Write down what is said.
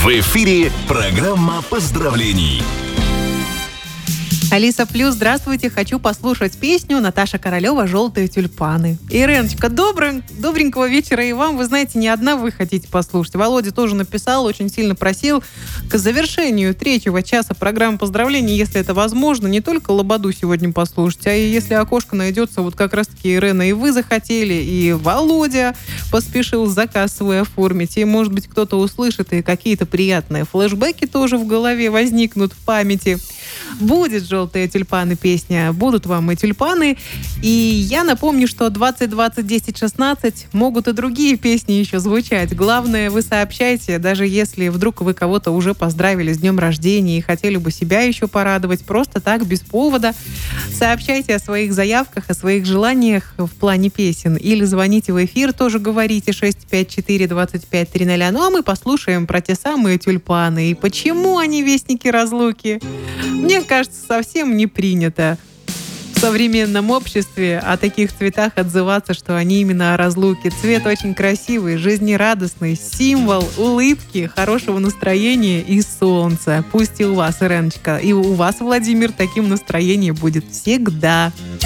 В эфире программа поздравлений. Алиса Плюс, здравствуйте. Хочу послушать песню Наташа Королева «Желтые тюльпаны». Иреночка, добренького вечера и вам. Вы знаете, не одна вы хотите послушать. Володя тоже написал, очень сильно просил к завершению 3-го часа программы поздравлений, если это возможно, не только Лободу сегодня послушать, а и если окошко найдется, вот как раз-таки Ирена и вы захотели, и Володя поспешил заказ свой оформить, и, может быть, кто-то услышит, и какие-то приятные флешбеки тоже в голове возникнут в памяти. Будет «Желтые тюльпаны» песня, будут вам и тюльпаны. И я напомню, что 20-20-10-16 могут и другие песни еще звучать. Главное, вы сообщайте, даже если вдруг вы кого-то уже поздравили с днем рождения и хотели бы себя еще порадовать, просто так, без повода. Сообщайте о своих заявках, о своих желаниях в плане песен. Или звоните в эфир, тоже говорите 654-25-00. Ну а мы послушаем про те самые тюльпаны. И почему они вестники разлуки? Мне кажется, совсем не принято в современном обществе о таких цветах отзываться, что они именно о разлуке. Цвет очень красивый, жизнерадостный, символ улыбки, хорошего настроения и солнца. Пусть и у вас, Иреночка, и у вас, Владимир, таким настроением будет всегда.